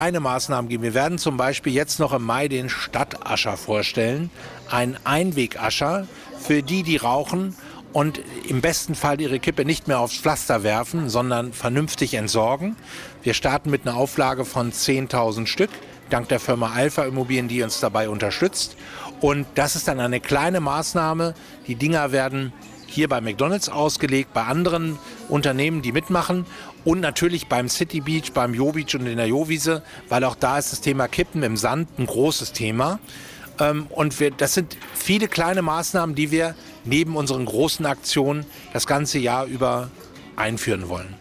Eine Maßnahmen geben. Wir werden zum Beispiel jetzt noch im Mai den Stadtascher vorstellen. Ein Einwegascher für die, die rauchen und im besten Fall ihre Kippe nicht mehr aufs Pflaster werfen, sondern vernünftig entsorgen. Wir starten mit einer Auflage von 10.000 Stück, dank der Firma Alpha Immobilien, die uns dabei unterstützt. Und das ist dann eine kleine Maßnahme. Die Dinger werden hier bei McDonald's ausgelegt, bei anderen Unternehmen, die mitmachen und natürlich beim City Beach, beim Jo Beach und in der Jo-Wiese, weil auch da ist das Thema Kippen im Sand ein großes Thema. Das sind viele kleine Maßnahmen, die wir neben unseren großen Aktionen das ganze Jahr über einführen wollen.